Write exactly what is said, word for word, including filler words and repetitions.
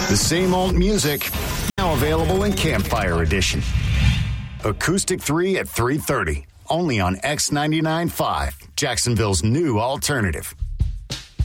The same old music, now available in Campfire Edition. Acoustic three at three thirty, only on X ninety-nine point five, Jacksonville's new alternative.